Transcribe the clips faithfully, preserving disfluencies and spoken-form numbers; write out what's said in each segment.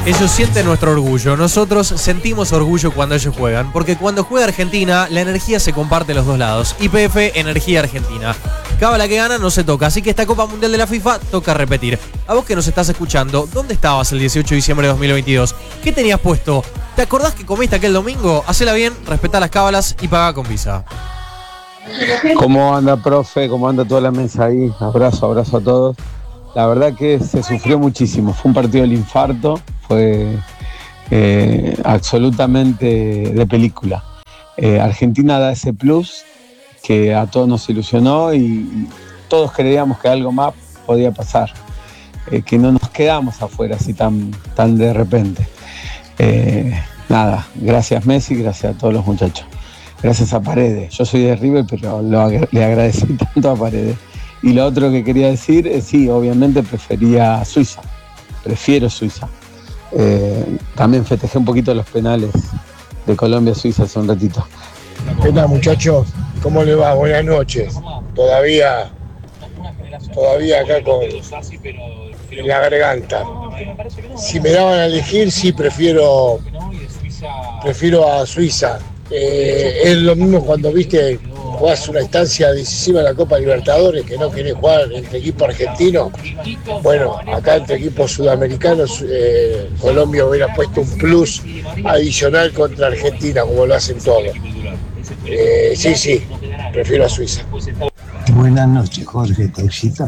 Ellos sienten nuestro orgullo, nosotros sentimos orgullo cuando ellos juegan, porque cuando juega Argentina, la energía se comparte a los dos lados. Y P F, energía argentina. Cábala que gana no se toca, así que esta Copa Mundial de la FIFA toca repetir. A vos que nos estás escuchando, ¿dónde estabas el dieciocho de diciembre de dos mil veintidós? ¿Qué tenías puesto? ¿Te acordás que comiste aquel domingo? Hacela bien, respetá las cábalas y pagá con Visa. ¿Cómo anda, profe? ¿Cómo anda toda la mesa ahí? Abrazo, abrazo a todos. La verdad que se sufrió muchísimo. Fue un partido del infarto, fue eh, absolutamente de película. Eh, Argentina da ese plus que a todos nos ilusionó y todos creíamos que algo más podía pasar, eh, que no nos quedamos afuera así tan, tan de repente. Eh, nada, gracias Messi, gracias a todos los muchachos. Gracias a Paredes. Yo soy de River, pero lo, le agradecí tanto a Paredes. Y lo otro que quería decir es, sí, obviamente prefería Suiza. Prefiero Suiza. Eh, también festejé un poquito los penales de Colombia-Suiza hace un ratito. ¿Qué tal, muchachos? ¿Cómo le va? Buenas noches. Todavía, todavía acá con en la garganta. Si me daban a elegir, sí, prefiero, prefiero a Suiza. Eh, es lo mismo cuando, viste, jugás una instancia decisiva en la Copa Libertadores, que no querés jugar entre equipo argentino. Bueno, acá entre equipos sudamericanos, eh, Colombia hubiera puesto un plus adicional contra Argentina, como lo hacen todos. Eh, sí, sí, prefiero a Suiza. Buenas noches, Jorge Tauchita,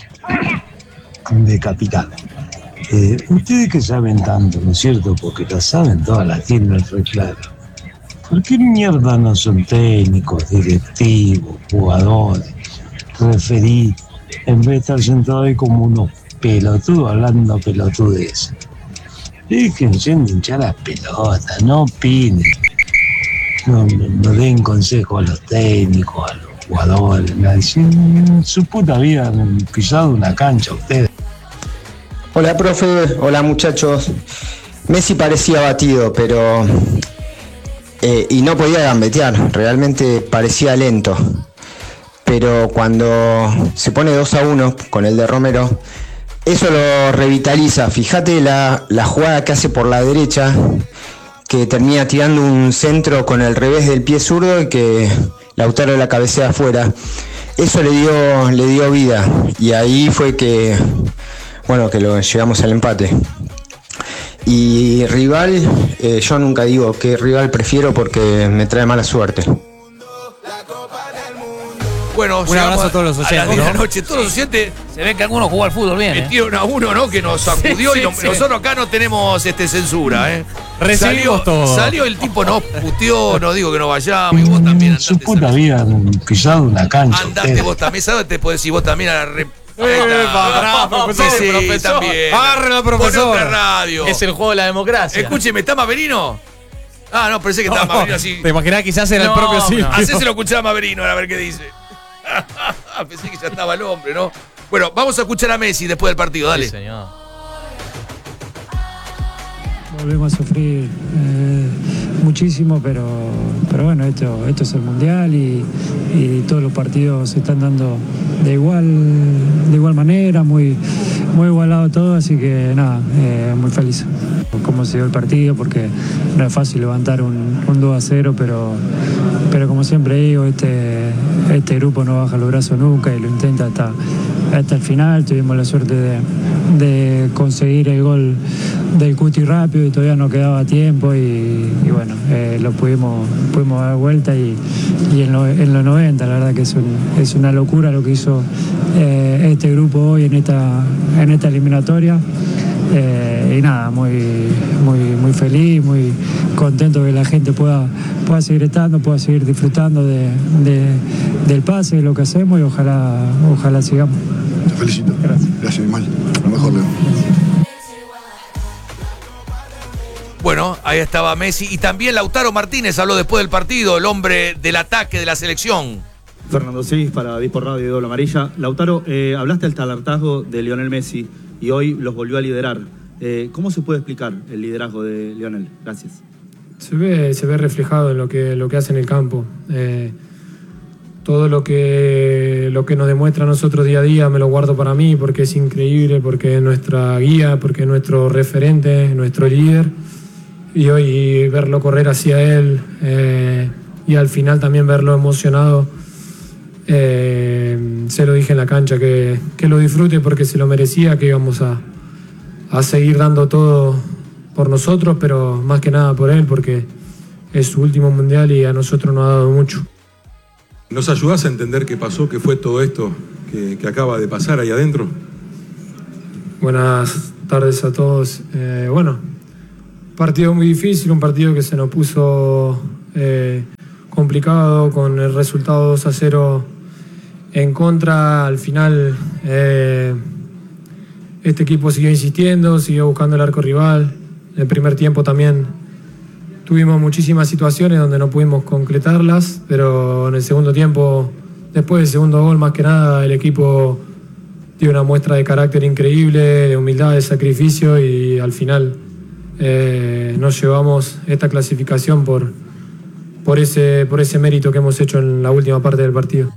de Capital. Eh, ustedes que saben tanto, ¿no es cierto? Porque lo saben todas las tiendas, fue claro. ¿Por qué mierda no son técnicos, directivos, jugadores, referí, en vez de estar sentados ahí como unos pelotudos hablando pelotudes? Déjense de hinchar las pelotas, no opinen, no, no, no den consejo a los técnicos, a los jugadores, nadie. En su puta vida han pisado una cancha ustedes. Hola, profe, hola muchachos. Messi parecía batido, pero... Eh, y no podía gambetear, realmente parecía lento. Pero cuando se pone dos a uno con el de Romero, eso lo revitaliza. Fíjate la, la jugada que hace por la derecha, que termina tirando un centro con el revés del pie zurdo y que Lautaro la cabecea afuera. Eso le dio, le dio vida y ahí fue que, bueno, que lo llegamos al empate. Y rival, eh, yo nunca digo qué rival prefiero porque me trae mala suerte. Bueno, un abrazo a todos los oyentes. A la noche, todos los oyentes. Se ve que algunos jugó al fútbol bien. Metieron ¿eh? a uno, ¿no? Que nos sacudió sí, y no, sí, nosotros acá no tenemos este, censura, ¿eh? Recibimos salió, todo. Salió el tipo, nos puteó, no digo que no vayamos. Y vos también andate. Su puta vida han pisado una cancha. Andate ustedes. vos también, ¿sabes? Te podés ir vos también a la re... Eh, para atrás, profesor, sí, sí, profesor. También. Agárrelo, profesor. Radio. Es el juego de la democracia. Escúcheme, ¿está Maverino? Ah, no, pensé que estaba no, Maverino así. Te imaginás quizás era no, el propio Silvio. No. Hacéselo escuchar a Maverino, a ver qué dice. Pensé que ya estaba el hombre, ¿no? Bueno, vamos a escuchar a Messi después del partido, dale. Sí, señor. Volvemos a sufrir eh, muchísimo, pero, pero bueno, esto, esto es el Mundial y, y todos los partidos se están dando de igual, de igual manera, muy, muy igualado todo, así que nada, eh, muy feliz. Cómo se dio el partido, porque no es fácil levantar un, un dos a cero, pero, pero como siempre digo, este, este grupo no baja los brazos nunca y lo intenta hasta, hasta el final. Tuvimos la suerte de, de conseguir el gol del Cuti rápido y todavía no quedaba tiempo y, y bueno, eh, lo pudimos, pudimos dar vuelta y, y en, lo, en los noventa, la verdad que es, un, es una locura lo que hizo eh, este grupo hoy en esta, en esta eliminatoria. Eh, y nada, muy, muy, muy feliz, muy contento que la gente pueda, pueda seguir estando, pueda seguir disfrutando de, de, del pase, de lo que hacemos y ojalá, ojalá sigamos. Te felicito. Gracias. Gracias, mal. Lo mejor, Leo. Bueno, ahí estaba Messi y también Lautaro Martínez habló después del partido, el hombre del ataque de la selección. Fernando Cis para Dispo Radio y Doble Amarilla. Lautaro, eh, hablaste del hartazgo de Lionel Messi y hoy los volvió a liderar. Eh, ¿Cómo se puede explicar el liderazgo de Lionel? Gracias. Se ve, se ve reflejado en lo que, lo que hace en el campo. Eh, todo lo que, lo que nos demuestra a nosotros día a día me lo guardo para mí porque es increíble, porque es nuestra guía, porque es nuestro referente, nuestro líder. Y hoy verlo correr hacia él eh, y al final también verlo emocionado, eh, se lo dije en la cancha, que, que lo disfrute porque se lo merecía, que íbamos a, a seguir dando todo por nosotros, pero más que nada por él, porque es su último mundial y a nosotros nos ha dado mucho. ¿Nos ayudás a entender qué pasó, qué fue todo esto que, que acaba de pasar ahí adentro? Buenas tardes a todos. Eh, bueno, partido muy difícil, un partido que se nos puso eh, complicado con el resultado dos a cero en contra. Al final eh, este equipo siguió insistiendo, siguió buscando el arco rival. En el primer tiempo también tuvimos muchísimas situaciones donde no pudimos concretarlas, pero en el segundo tiempo, después del segundo gol, más que nada, el equipo dio una muestra de carácter increíble, de humildad, de sacrificio, y al final eh, nos llevamos esta clasificación por, por, ese, por ese mérito que hemos hecho en la última parte del partido.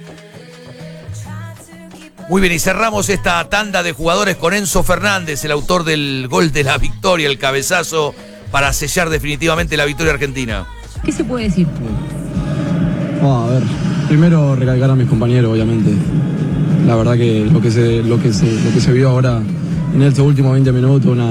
Muy bien, y cerramos esta tanda de jugadores con Enzo Fernández, el autor del gol de la victoria, el cabezazo para sellar definitivamente la victoria argentina. ¿Qué se puede decir? Bueno, a ver, primero recalcar a mis compañeros, obviamente. La verdad que lo que se, lo que se, lo que se vio ahora en estos últimos veinte minutos, una,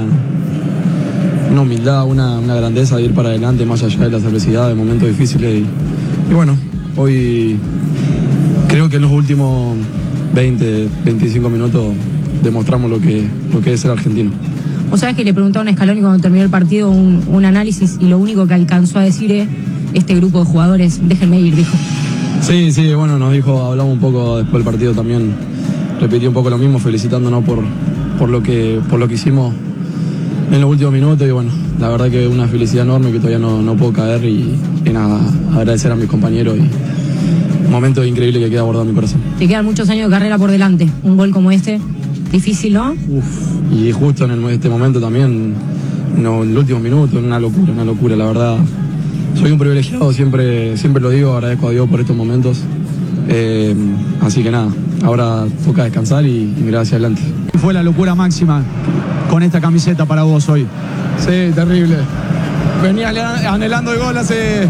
una humildad, una, una grandeza de ir para adelante más allá de las adversidades, de momentos difíciles. Y, y bueno, hoy creo que en los últimos veinte, veinticinco minutos demostramos lo que, lo que es ser argentino. Vos sabés que le preguntaron a Scaloni cuando terminó el partido un, un análisis y lo único que alcanzó a decir es: este grupo de jugadores, déjenme ir, dijo. Sí, sí, bueno, nos dijo, hablamos un poco después del partido también, repitió un poco lo mismo, felicitándonos por, por, lo, que, por lo que hicimos en los últimos minutos, y bueno, la verdad que una felicidad enorme que todavía no, no puedo caer, y, y nada, agradecer a mis compañeros, y un momento increíble que queda guardado en mi corazón. Te quedan muchos años de carrera por delante, un gol como este, difícil, ¿no? Uf, y justo en el, este momento también, no, en los últimos minutos, una locura, una locura, la verdad. Soy un privilegiado, siempre, siempre lo digo, agradezco a Dios por estos momentos. Eh, así que nada, ahora toca descansar y, y mirar hacia adelante. Fue la locura máxima con esta camiseta para vos hoy. Sí, terrible. Venía anhelando el gol hace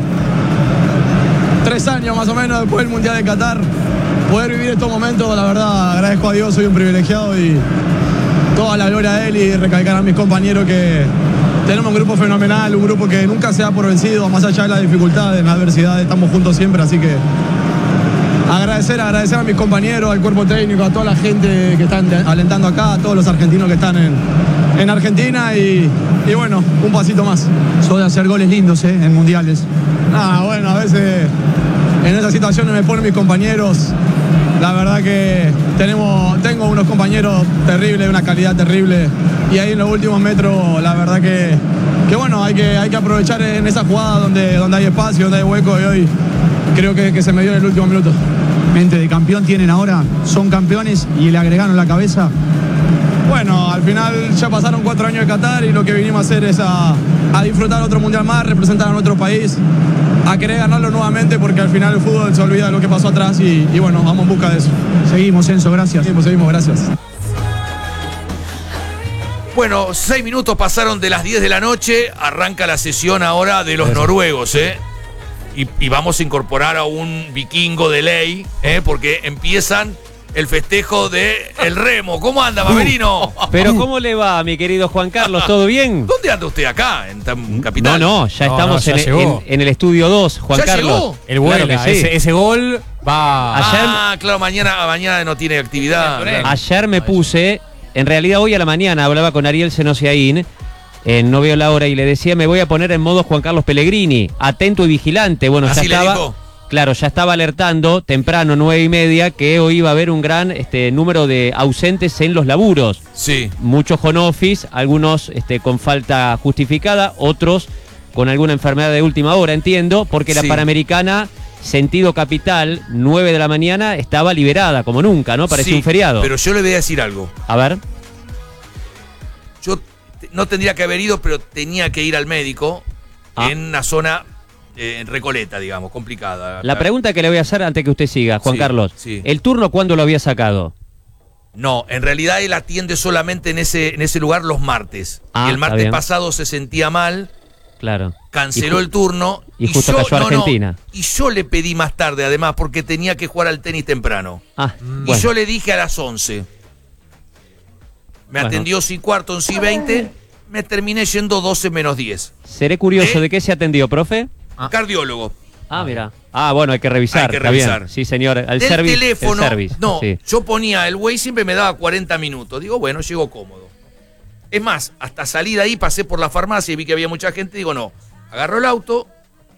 tres años más o menos después del Mundial de Qatar. Poder vivir estos momentos, la verdad, agradezco a Dios, soy un privilegiado, y toda la gloria a él, y recalcar a mis compañeros que tenemos un grupo fenomenal, un grupo que nunca se da por vencido, más allá de las dificultades, en la adversidad, estamos juntos siempre, así que agradecer, agradecer a mis compañeros, al cuerpo técnico, a toda la gente que están alentando acá, a todos los argentinos que están en, en Argentina, y, y bueno, un pasito más. Sos de hacer goles lindos, ¿eh? En mundiales. Ah, bueno, a veces en esas situaciones me ponen mis compañeros. La verdad que tenemos, tengo unos compañeros terribles, una calidad terrible, y ahí en los últimos metros, la verdad que, que bueno, hay que, hay que aprovechar en esa jugada donde, donde hay espacio, donde hay hueco, y hoy creo que, que se me dio en el último minuto. Mente de campeón tienen ahora, son campeones y le agregaron la cabeza. Bueno, al final ya pasaron cuatro años de Qatar, y lo que vinimos a hacer es a, a disfrutar otro mundial más, representar a nuestro país, a querer ganarlo nuevamente, porque al final el fútbol se olvida de lo que pasó atrás, y, y bueno, vamos en busca de eso. Seguimos, Enzo, gracias. Seguimos, seguimos, gracias. Bueno, seis minutos pasaron de las diez de la noche, arranca la sesión ahora de los noruegos, ¿eh? Y, y vamos a incorporar a un vikingo de ley, ¿eh? Porque empiezan el festejo de el remo. ¿Cómo anda, Mamerino? Pero ¿cómo le va, mi querido Juan Carlos? ¿Todo bien? ¿Dónde anda usted acá, en Tam- Capital? No, no, ya No, estamos no, ya en, llegó. en- en el estudio dos, Juan ¿Ya Carlos. llegó? El vuela, Claro que sí. ese, ese gol va. Ah, claro, mañana, mañana no tiene actividad. Claro. Ayer me puse, en realidad hoy a la mañana hablaba con Ariel Senosiaín, en No Veo la Hora, y le decía: me voy a poner en modo Juan Carlos Pellegrini, atento y vigilante. Bueno, ¿Así ya le estaba. dijo? Claro, ya estaba alertando temprano, nueve y media, que hoy iba a haber un gran este, número de ausentes en los laburos. Sí. Muchos home office, algunos este, con falta justificada, otros con alguna enfermedad de última hora, entiendo, porque la Sí. Panamericana, sentido capital, nueve de la mañana, estaba liberada como nunca, ¿no? Parecía Sí, un feriado. Pero yo le voy a decir algo. A ver. Yo t- no tendría que haber ido, pero tenía que ir al médico Ah. en una zona eh, en Recoleta, digamos, complicada. La pregunta que le voy a hacer antes que usted siga, Juan Sí, Carlos. sí. ¿El turno cuándo lo había sacado? No, en realidad él atiende solamente en ese, en ese lugar los martes. Ah, y el está martes bien. pasado se sentía mal, Claro. canceló Y ju- el turno. y justo cayó no, no, Argentina. y yo le pedí más tarde, además, porque tenía que jugar al tenis temprano. Ah, Y bueno. yo le dije a las once. Me Bueno. atendió once y cuarto, once y veinte. Me terminé yendo doce menos diez. Seré curioso, ¿de qué se atendió, profe? Cardiólogo. Ah, mira. Ah, bueno, hay que revisar. Hay que está bien. revisar. Sí, señor. Al Del service. teléfono, el service, no, sí. yo ponía el Waze, siempre me daba cuarenta minutos. Digo, bueno, llego cómodo. Es más, hasta salí de ahí, pasé por la farmacia y vi que había mucha gente. Digo, no, agarro el auto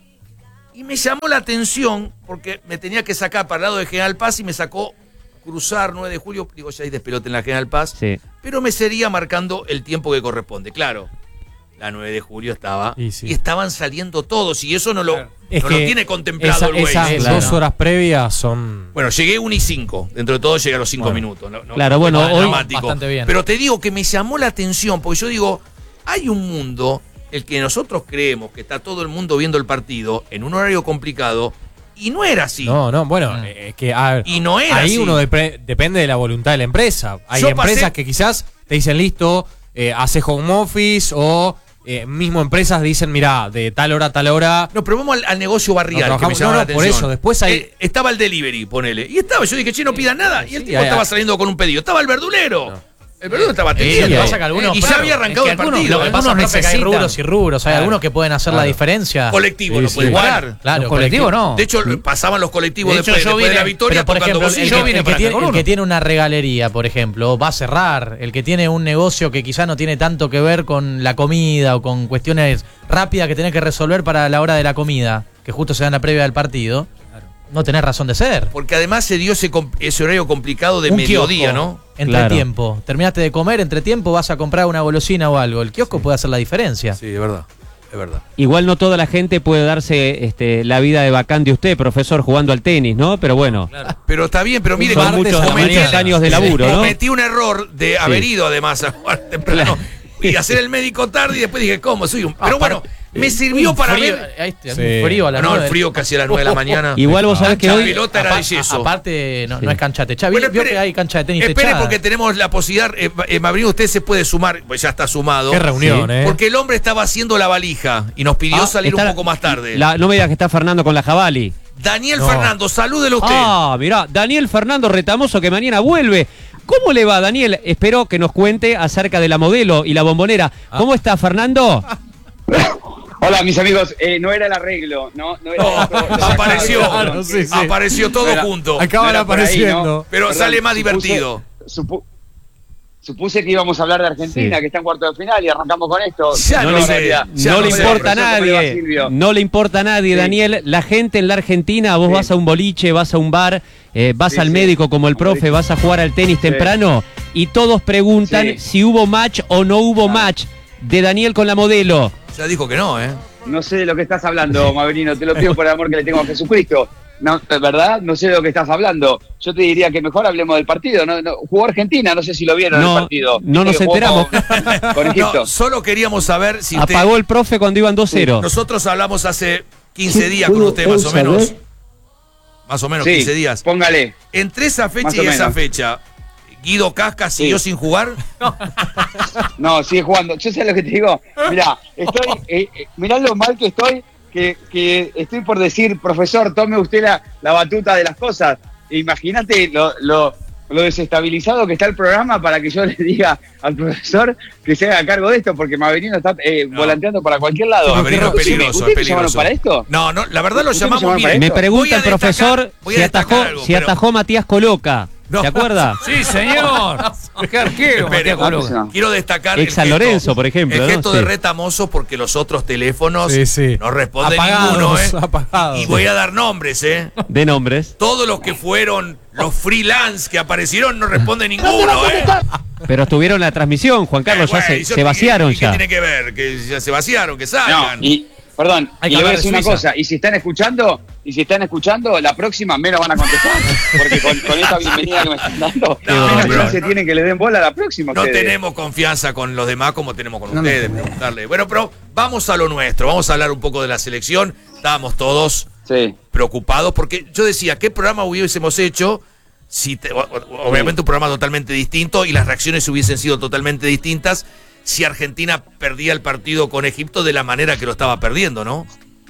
y me llamó la atención porque me tenía que sacar para el lado de General Paz y me sacó cruzar nueve de julio. Digo, ya hay despelote en la General Paz. Sí. Pero me sería marcando el tiempo que corresponde. Claro, la nueve de julio estaba Y sí. y estaban saliendo todos y eso no lo, Es no lo que tiene contemplado esa- el Waze. esas Claro. dos horas previas son... Bueno, llegué una y cinco. Dentro de todo llegué a los cinco Bueno. minutos. No, no- Claro, no bueno, fue hoy- dramático. Bastante bien. Pero te digo que me llamó la atención, porque yo digo, hay un mundo, el que nosotros creemos que está todo el mundo viendo el partido en un horario complicado, y no era así. No, no, bueno, eh, es que a ver, Y no era ahí así. uno depre- depende de la voluntad de la empresa. Hay Yo empresas pasé- que quizás te dicen, listo, eh, hace home office o eh, mismo empresas dicen, mira, de tal hora a tal hora. No, pero vamos al, al negocio barrial, No, que me trabajamos- llamó no, la no, por atención. eso, después hay- Eh, estaba el delivery, ponele. Y estaba, yo dije, che, no pidan nada. Y el Sí, tipo hay- estaba hay- saliendo con un pedido. Estaba el verdulero. El verdulero estaba Sí, atendiendo. lo que pasa que algunos, y ya claro, había arrancado es el que algunos- partido. Lo que ¿eh? pasa, Algunos profe, que hay necesitan. rubros y rubros. Hay Claro. algunos que pueden hacer la Claro. diferencia. Colectivo Sí, no sí. puede Igual, jugar. Claro, los colectivos no. De hecho, pasaban los colectivos De hecho, después, yo después de vine- la victoria pero, por tocando ejemplo, el, bocina. que- el que para tiene, acá con el uno. que tiene una regalería, por ejemplo, va a cerrar. El que tiene un negocio que quizá no tiene tanto que ver con la comida o con cuestiones rápidas que tenés que resolver para la hora de la comida, que justo se dan la previa del partido, no tenés razón de ser. Porque además se dio ese, com- ese horario complicado de Un mediodía, kiosco, ¿no? Entre Claro. tiempo. Terminaste de comer, entre tiempo vas a comprar una golosina o algo. El kiosco puede hacer la diferencia. Sí, es verdad. Es verdad. Igual no toda la gente puede darse este, la vida de bacán de usted, profesor, jugando al tenis, ¿no? Pero bueno. Pero está bien, pero mire, Son como- muchos, cometí- muchos años de laburo, ¿no? Cometí un error de haber ido además a jugar temprano y hacer el médico tarde y después dije, ¿cómo? Soy un... Pero Ah, bueno, para- me sirvió un para frío, ver... ahí está, Sí. un frío a la No, nueve. el frío casi a las nueve de la mañana. Igual vos sabés que La hoy... pelota era de Apa- yeso. a- Aparte, no, Sí. no es cancha techada. Bueno, Vio espere, que hay cancha de tenis Espere techada. porque tenemos la posibilidad, eh, eh, Mabrino, usted se puede sumar, pues ya está sumado. Qué reunión, Sí. ¿eh? Porque el hombre estaba haciendo la valija y nos pidió Ah, salir está un la- poco más tarde. la- no me digas que está Fernando con la Jabali. Daniel No. Fernando, salúdelo usted. Ah, mirá, Daniel Fernando Retamoso que mañana vuelve. ¿Cómo le va, Daniel? Espero que nos cuente acerca de la modelo y la bombonera. ¿Cómo está, Fernando? Hola, mis amigos. Eh, no era el arreglo, ¿no? No era No, eso, lo- apareció, Claro, sí, sí. apareció todo No era- junto. Acaban no era por ahí, apareciendo. ¿no? Pero Perdón, sale más supuse- divertido. supu- supuse que íbamos a hablar de Argentina, Sí. que está en cuarto de final y arrancamos con esto. Ya no no le- sé, realidad. ya no le sé. importa a Profesor, ¿cómo le va, nadie. Silvio? No le importa a nadie, Sí. Daniel. La gente en la Argentina, vos Sí. vas a un boliche, vas a un bar, eh, vas Sí, al sí. médico como el Como profe, dije. vas a jugar al tenis temprano y todos preguntan Sí. si hubo match o no hubo Claro. match de Daniel con la modelo. Ya dijo que no, ¿eh? No sé de lo que estás hablando, Maverino. Te lo pido por el amor que le tengo a Jesucristo. No, de verdad, no sé de lo que estás hablando. Yo te diría que mejor hablemos del partido. No, no, jugó Argentina, no sé si lo vieron No, el partido. no nos Viste que jugó enteramos. Con, con Egipto. No, solo queríamos saber si usted... Apagó el profe cuando iban dos cero. Nosotros hablamos hace quince días con usted, más o menos. Más o menos Sí, quince días. Póngale. Entre esa fecha Más o y esa menos. fecha, ¿Guido Casca siguió Sí. sin jugar? No, sigue jugando. Yo sé lo que te digo. Mirá, estoy, eh, eh, mirá lo mal que estoy, que, que estoy por decir, profesor, tome usted la, la batuta de las cosas. Imagínate lo, lo, lo desestabilizado que está el programa para que yo le diga al profesor que se haga cargo de esto, porque Maverino está eh, No. volanteando para cualquier lado. Maverino es peligroso, ¿Ustedes es me llamaron peligroso. para esto? No, no, la verdad lo ¿Ustedes me llamamos llamaron para bien. Me esto? Voy pregunta a el destacar- profesor voy a si destacar atajó, algo, si pero- atajó Matías Coloca. No. ¿Se acuerda? Sí, señor. Qué arquero, Espere, Matías Coloca. no. Quiero destacar Ex San gesto- Lorenzo, por ejemplo, el ¿no? gesto de Sí. Retamoso porque los otros teléfonos Sí, sí. no responde Apagados, ninguno, ¿eh? apagados. Y voy a dar nombres, ¿eh? De nombres. Todos los que fueron los freelance que aparecieron no responde ninguno, ¿eh? Pero estuvieron en la transmisión, Juan Carlos, Eh, ya güey, se, ¿y yo se qué- vaciaron ¿y qué ya. tiene que ver? Que ya se vaciaron, que No, salgan. y, perdón, Hay y que le voy a hablar de decir una Suiza. cosa, y si están escuchando, Y si están escuchando, la próxima menos van a contestar. Porque con, con esta bienvenida que me están dando, No, menos no. chance tienen que le den bola a la próxima. No ustedes. tenemos confianza con los demás como tenemos con No, ustedes. no. Preguntarle. Bueno, pero vamos a lo nuestro. Vamos a hablar un poco de la selección. Estábamos todos sí. preocupados porque yo decía, ¿qué programa hubiésemos hecho? Si te- o- o- obviamente un programa totalmente distinto y las reacciones hubiesen sido totalmente distintas si Argentina perdía el partido con Egipto de la manera que lo estaba perdiendo, ¿no?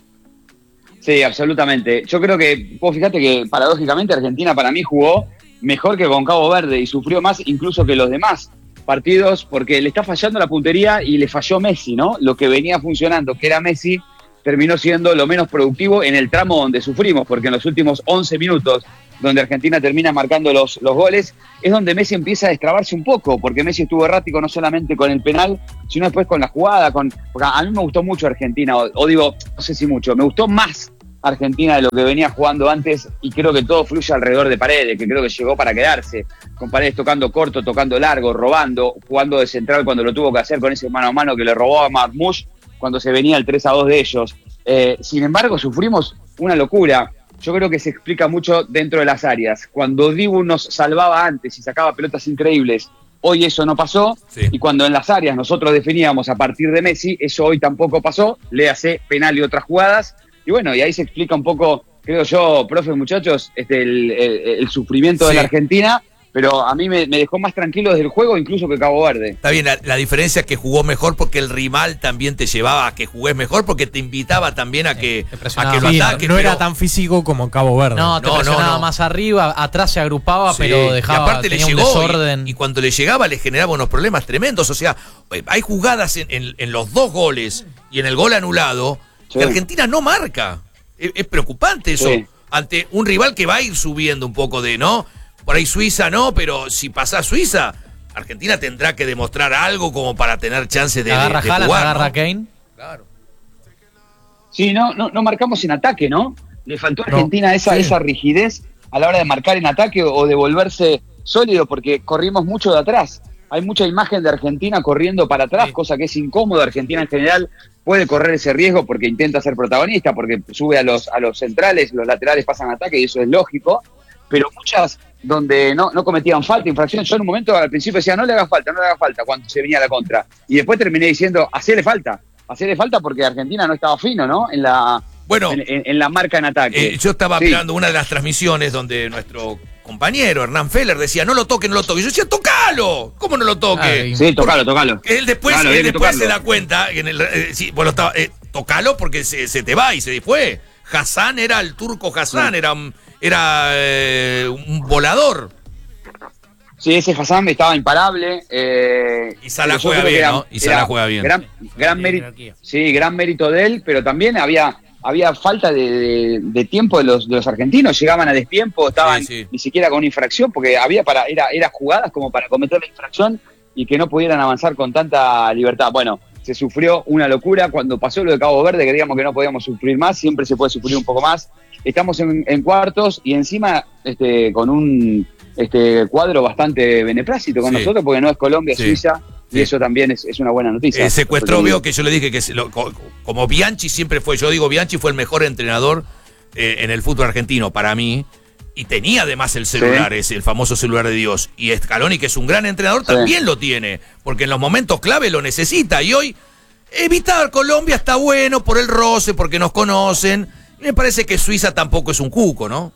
Sí, absolutamente. Yo creo que, vos fíjate que paradójicamente Argentina para mí jugó mejor que con Cabo Verde y sufrió más incluso que los demás partidos porque le está fallando la puntería y le falló Messi, ¿no? Lo que venía funcionando, que era Messi, terminó siendo lo menos productivo en el tramo donde sufrimos, porque en los últimos once minutos, donde Argentina termina marcando los, los goles, es donde Messi empieza a destrabarse un poco, porque Messi estuvo errático no solamente con el penal, sino después con la jugada, con porque a mí me gustó mucho Argentina, o, o digo, no sé si mucho, me gustó más Argentina de lo que venía jugando antes, y creo que todo fluye alrededor de Paredes, que creo que llegó para quedarse, con Paredes tocando corto, tocando largo, robando, jugando de central cuando lo tuvo que hacer con ese mano a mano que le robó a Marmoush cuando se venía el tres a dos de ellos. Eh, sin embargo, sufrimos una locura. Yo creo que se explica mucho dentro de las áreas. Cuando Dibu nos salvaba antes y sacaba pelotas increíbles, hoy eso no pasó. Sí. Y cuando en las áreas nosotros definíamos a partir de Messi, eso hoy tampoco pasó. Le hace penal y otras jugadas. Y bueno, y ahí se explica un poco, creo yo, profe, muchachos, este, el, el, el sufrimiento sí. de la Argentina. Pero a mí me, me dejó más tranquilo desde el juego incluso que Cabo Verde. Está bien, la, la diferencia es que jugó mejor porque el rival también te llevaba a que jugués mejor porque te invitaba también a que, a que lo sí, ataques. No pero... era tan físico como Cabo Verde. No, te No, presionaba no, no. más arriba, atrás se agrupaba, Sí, pero dejaba, y aparte le tenía un llegó desorden. y, y cuando le llegaba le generaba unos problemas tremendos. O sea, hay jugadas en, en, en los dos goles y en el gol anulado Sí. que Argentina no marca. Es, es preocupante eso. Sí. Ante un rival que va a ir subiendo un poco de, ¿no? Por ahí Suiza no, pero si pasa Suiza, Argentina tendrá que demostrar algo como para tener chances de, agarra de, de Haaland, jugar, agarra ¿no? Kane. Claro. Sí, no, no, no marcamos en ataque, ¿no? Le faltó a No, Argentina esa, sí. esa rigidez a la hora de marcar en ataque o, o de volverse sólido, porque corrimos mucho de atrás. Hay mucha imagen de Argentina corriendo para atrás, Sí. cosa que es incómodo. Argentina en general puede correr ese riesgo porque intenta ser protagonista, porque sube a los, a los centrales, los laterales pasan ataque y eso es lógico. Pero muchas donde no, no cometían falta, infracción. Yo en un momento al principio decía, no le haga falta, no le haga falta, cuando se venía la contra. Y después terminé diciendo, hacele falta, hacele falta porque Argentina no estaba fino, ¿no? En la, Bueno, en, en- en la marca en ataque. Eh, yo estaba Sí. mirando una de las transmisiones donde nuestro compañero Hernán Feller decía, no lo toque, no lo toque. Yo decía, tocalo. ¿Cómo no lo toque? Ay, Sí, tocalo, tocalo. Él después, Claro, él había que después se tocarlo. da cuenta, en el, eh, sí, bueno, estaba, eh, tocalo porque se, se te va y se fue. Hassan era el turco Hassan, era, un- era eh, un volador. Sí, ese Hassan estaba imparable. Eh, Y Salah pero yo juega creo que bien, era- ¿no? Y Salah era juega bien. Gran, gran mérito, sí, gran mérito de él, pero también había, había falta de, de- de tiempo de los, de los argentinos. Llegaban a destiempo, estaban Sí, sí. ni siquiera con infracción, porque había para era, era jugadas como para cometer la infracción y que no pudieran avanzar con tanta libertad. Bueno, se sufrió una locura. Cuando pasó lo de Cabo Verde, creíamos que no podíamos sufrir más, siempre se puede sufrir un poco más. Estamos en, en cuartos y encima este, con un este cuadro bastante beneplácito con Sí. nosotros, porque no es Colombia, Sí. Suiza, Sí. y eso también es, es una buena noticia. Eh, secuestró, Porque- veo que yo le dije que se lo- co- como Bianchi siempre fue, yo digo, Bianchi fue el mejor entrenador eh, en el fútbol argentino para mí, y tenía además el celular, Sí. ese, el famoso celular de Dios. Y Scaloni, que es un gran entrenador, Sí. también lo tiene, porque en los momentos clave lo necesita. Y hoy, evitar Colombia está bueno por el roce, porque nos conocen. Y me parece que Suiza tampoco es un cuco, ¿no?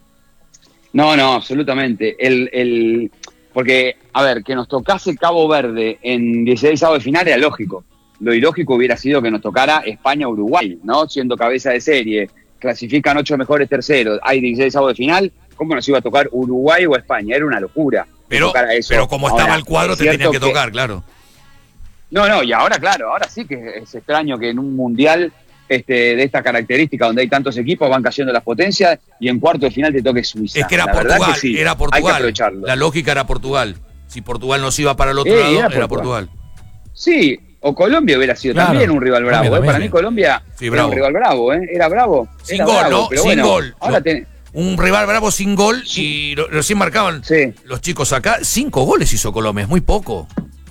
No, no, absolutamente. El, el, porque, a ver, que nos tocase Cabo Verde en dieciséis avos de final era lógico. Lo ilógico hubiera sido que nos tocara España-Uruguay, ¿no? Siendo cabeza de serie. Clasifican ocho mejores terceros. Hay dieciséis avos de final. ¿Cómo nos iba a tocar Uruguay o España? Era una locura. que Pero, tocara eso. pero como estaba Ahora, el cuadro, es te tenían cierto que tocar, claro. No, no, y ahora, claro, ahora sí que es extraño que en un mundial este, de esta característica, donde hay tantos equipos, van cayendo las potencias y en cuarto de final te toque Suiza. Es que era La verdad Portugal, que sí, era Hay que Portugal. aprovecharlo. La lógica era Portugal. Si Portugal nos iba para el otro Eh, lado, era era Portugal. Portugal. Sí, o Colombia hubiera sido Claro, también un rival bravo. Colombia ¿eh? Para también. mí Colombia Sí, era bravo. un rival bravo, ¿eh? Era bravo. Sin era gol, bravo, ¿no? pero Sin bueno, gol. Ahora Yo- ten- Un rival bravo sin gol y lo- recién marcaban Sí. los chicos acá. Cinco goles hizo Colombia, es muy poco.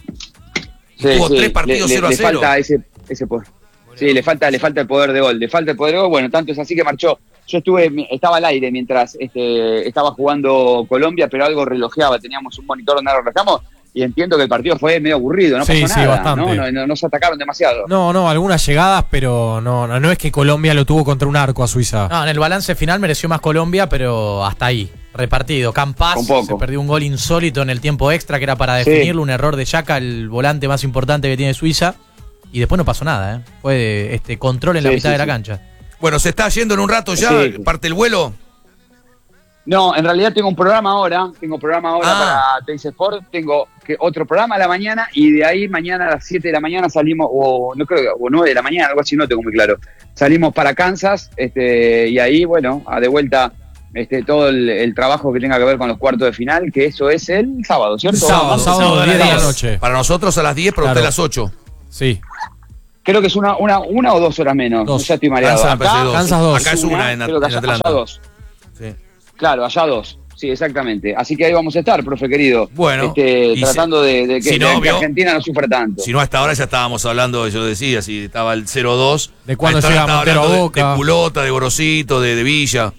Y Sí, tuvo sí, tres partidos le, le- cero a le cero. falta ese, ese poder. Sí, le falta, le falta el poder de gol, le falta el poder de gol. Bueno, tanto es así que marchó yo estuve, estaba al aire mientras este, estaba jugando Colombia, pero algo relojeaba, teníamos un monitor donde relojamos y entiendo que el partido fue medio aburrido, no Sí, pasó sí, nada, bastante. ¿no? No, no, no se atacaron demasiado. No, no, algunas llegadas, pero no, no, no es que Colombia lo tuvo contra un arco a Suiza. No, en el balance final mereció más Colombia, pero hasta ahí, repartido. Campas Con poco. se perdió un gol insólito en el tiempo extra, que era para Sí. definirlo, un error de Xhaka, el volante más importante que tiene Suiza, y después no pasó nada, ¿eh? Fue este control en la Sí, mitad sí, de la sí. cancha. Bueno, se está yendo en un rato ya, Sí. parte el vuelo. No, en realidad tengo un programa ahora, tengo programa ahora Ah. para Teis Sport, tengo que otro programa a la mañana y de ahí mañana a las siete de la mañana salimos, o no creo, o nueve de la mañana, algo así, no tengo muy claro. Salimos para Kansas, este, y ahí, bueno, a de vuelta este, todo el, el trabajo que tenga que ver con los cuartos de final, que eso es el sábado, ¿cierto? Sábado, sábado, diez de la noche. Para nosotros a las diez, pero Claro. usted a las ocho. Sí. Creo que es una, una, una o dos horas menos, Dos. ya estoy mareado. Kansas, me parece dos. Kansas dos. Acá es una en, creo que en allá, Atlanta. allá dos. Sí. Claro, allá dos. Sí, exactamente. Así que ahí vamos a estar, profe querido. Bueno, Este, y tratando de, de que, si no, de que vio- Argentina no sufra tanto. Si no, hasta ahora ya estábamos hablando, yo decía, si estaba el cero dos. ¿De cuándo a esta hora llega estaba Montero a hablando de- Boca? De, Culota, de Gorosito, de, de Villa.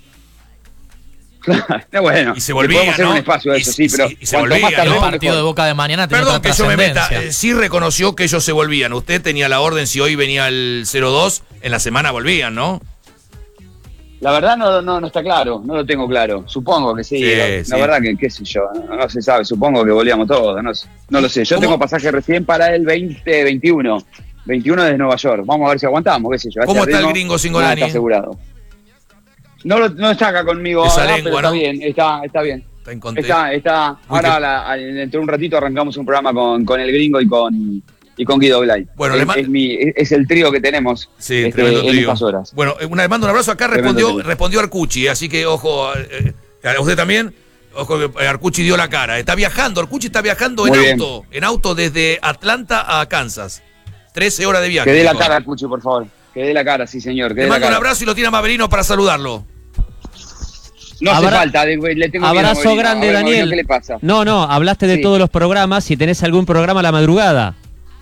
No, bueno, Y se le volvía, podemos hacer ¿no? un espacio a eso, Y- sí, y- pero y se cuanto volvía, más ¿no? tardemos, El partido mejor. de Boca de mañana tiene Perdón otra que yo me meta, trascendencia. eh, sí reconoció que ellos se volvían. Usted tenía la orden, si hoy venía el cero dos, en la semana volvían, ¿no? La verdad no, no, no está claro, no lo tengo claro. Supongo que sí, Sí, la, sí. la verdad que qué sé yo, no, no se sabe, supongo que volvíamos todos, no, sé- no lo sé. Yo ¿Cómo? tengo pasaje recién para el veinte veintiuno, veintiuno desde Nueva York. Vamos a ver si aguantamos, qué sé yo. a ¿Cómo este está el ritmo, gringo nada Singolani? está asegurado. No, lo, no está acá conmigo Esa ahora, lengua, pero está ¿no? bien, está, está bien. Está en contexto. Está, está. Uy, Ahora qué- a la- a- dentro de un ratito arrancamos un programa con, con el gringo y con y con Guido Blay. Bueno, es, le ma- es mi- es- es el trío que tenemos Sí, este, tremendo en trío. estas horas. Bueno, eh, una, le mando un abrazo. Acá Tremendo respondió, trío. respondió Arcucci, así que ojo, eh, eh, a usted también. Ojo que eh, Arcucci dio la cara. Está viajando, Arcucci está viajando en Muy bien. auto, en auto desde Atlanta a Kansas. trece horas de viaje. Que dé la chicos. cara, Cuchi, por favor. Que dé la cara, sí, señor. Que Le dé la mando un cara. abrazo y lo tiene a Maverino para saludarlo. No hace Abra- falta, de- le tengo miedo, Abrazo Moverino. grande, A ver, Moverino, Daniel. ¿qué le pasa? No, no, hablaste de Sí. todos los programas. Si tenés algún programa a la madrugada.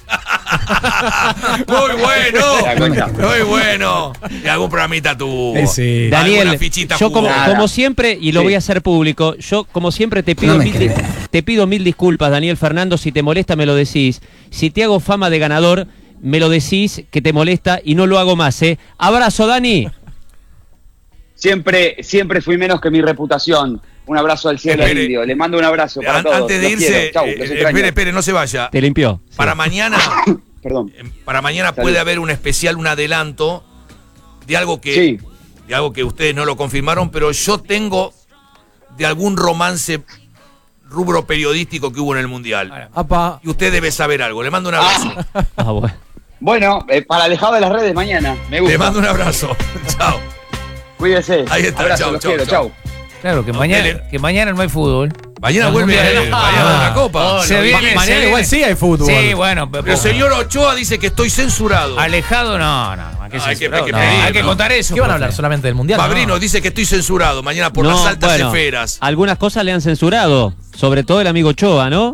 Muy bueno, La concha. muy bueno. Y algún programita tuvo. Eh, sí. Daniel, Alguna fichita yo como, jugó. Nada. como siempre, y lo Sí. voy a hacer público, yo como siempre te pido, No me mil, di- creo. te pido mil disculpas, Daniel Fernando, si te molesta me lo decís. Si te hago fama de ganador, me lo decís que te molesta y no lo hago más, ¿eh? Abrazo, Dani. Siempre, siempre fui menos que mi reputación. Un abrazo al cielo Espere. indio. Le mando un abrazo para An- todos. Antes de Los irse, quiero. Chau, eh, los eh, extraño. espere, espere, no se vaya. Te limpió. Sí. Para mañana, Perdón. eh, para mañana Salud. puede haber un especial, un adelanto de algo que, Sí. de algo que ustedes no lo confirmaron, pero yo tengo de algún romance rubro periodístico que hubo en el mundial. Apa. Y usted debe saber algo. Le mando un abrazo. Ah, bueno. Bueno, eh, para alejado de las redes mañana. Me gusta. Le mando un abrazo. Chao. Cuídese. Ahí está, Abrazo, chau, los chau, quiero. chau. Chau. Claro, que No, mañana, Pele. que mañana no hay fútbol. Mañana No, vuelve, mundial. eh, mañana Ah. la Copa. Se Ma- viene, se mañana viene. igual sí hay fútbol. Sí, bueno, pero, Pero el señor Ochoa dice que estoy censurado. alejado no, no, hay que, No, hay que- censurado, hay que no, pedir, hay que ¿no? contar eso. ¿Qué van a profe. hablar solamente del Mundial? Mabrino No. dice que estoy censurado mañana por No, las altas bueno, esferas. algunas cosas le han censurado, sobre todo el amigo Choa, ¿no?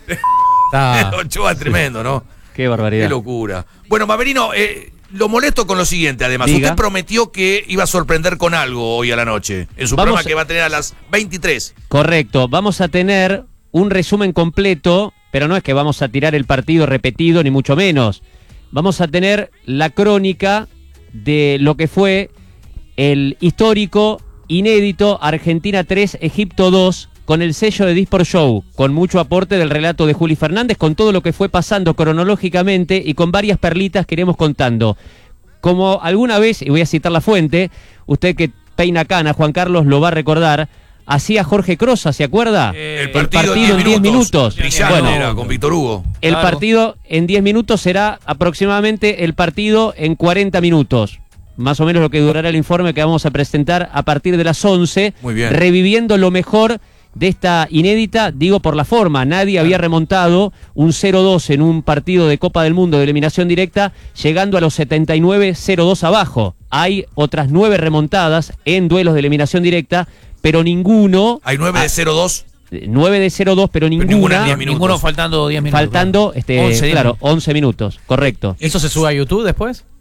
Está. Ochoa es tremendo, ¿no? Qué barbaridad. Qué locura. Bueno, Maverino, eh, lo molesto con lo siguiente, además. Diga. Usted prometió que iba a sorprender con algo hoy a la noche. En su Vamos programa a- que va a tener a las veintitrés. Correcto, vamos a tener un resumen completo, pero no es que vamos a tirar el partido repetido, ni mucho menos. Vamos a tener la crónica de lo que fue el histórico, inédito Argentina tres, Egipto dos, con el sello de Disport Show, con mucho aporte del relato de Juli Fernández, con todo lo que fue pasando cronológicamente y con varias perlitas que iremos contando. Como alguna vez, y voy a citar la fuente, usted que peina cana, Juan Carlos, lo va a recordar, hacía Jorge Crosa, ¿se acuerda? El partido, en en diez minutos. Brillante Bueno, era con Víctor Hugo. el Claro. partido en diez minutos será aproximadamente el partido en cuarenta minutos. Más o menos lo que durará el informe que vamos a presentar a partir de las once. Muy bien. Reviviendo lo mejor de esta inédita, digo por la forma, nadie había remontado un cero dos en un partido de Copa del Mundo de eliminación directa, llegando a los setenta y nueve cero dos abajo. Hay otras nueve remontadas en duelos de eliminación directa, pero ninguno... Hay nueve de cero dos. nueve de cero dos, pero ninguna... ninguna en diez minutos. Ninguno faltando diez minutos. Faltando, claro. este, once, diez claro, minutos. once minutos, correcto. ¿Eso se sube a YouTube después?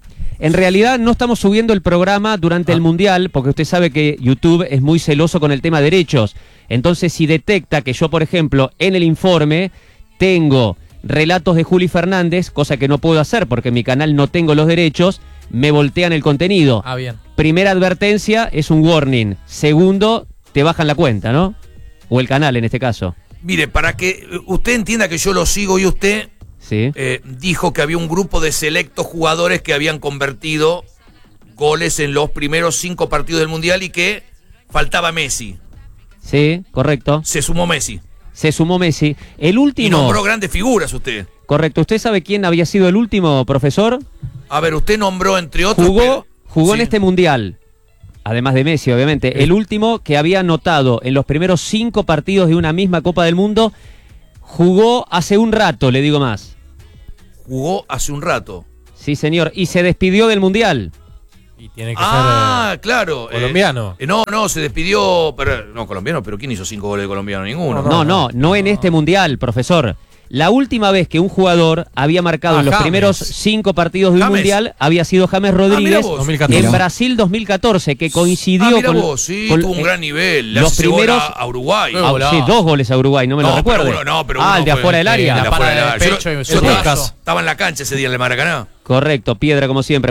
En realidad no estamos subiendo el programa durante Ah. el Mundial, porque usted sabe que YouTube es muy celoso con el tema de derechos. Entonces, si detecta que yo, por ejemplo, en el informe tengo relatos de Juli Fernández, cosa que no puedo hacer porque en mi canal no tengo los derechos, me voltean el contenido. Ah, bien. Primera advertencia es un warning. Segundo, te bajan la cuenta, ¿no? O el canal en este caso. Mire, para que usted entienda que yo lo sigo y usted Sí. eh, dijo que había un grupo de selectos jugadores que habían convertido goles en los primeros cinco partidos del Mundial y que faltaba Messi. Sí, correcto. Se sumó Messi. Se sumó Messi. El Y último. nombró grandes figuras usted. Correcto. ¿Usted sabe quién había sido el último, profesor? A ver, usted nombró entre otros... Jugó, pero- jugó Sí. en este Mundial. Además de Messi, obviamente. El último que había anotado en los primeros cinco partidos de una misma Copa del Mundo. Jugó hace un rato, le digo más. Jugó hace un rato. Sí, señor. Y se despidió del Mundial. Y tiene que Ah, claro. ser eh, colombiano. Eh, no, no, se despidió... Pero, no, colombiano, pero ¿quién hizo cinco goles de colombiano? Ninguno. No, no, no en este Mundial, profesor. La última vez que un jugador había marcado Ah, en los James. primeros cinco partidos de un James. Mundial había sido James Ah, mira Rodríguez vos. en dos mil catorce. Brasil dos mil catorce, que coincidió Ah, mira con, vos, sí, con, tuvo un eh, gran nivel. Le los hace gol primeros- a, a Uruguay. Ah, sí, dos goles a Uruguay, no me lo No, pero recuerdo. uno no, pero ah, uno el de fue- afuera del sí, área. el de La afuera parada del de área. Yo- pecho y yo su estaba- brazo. estaba en la cancha ese día en el Maracaná. Correcto, piedra como siempre.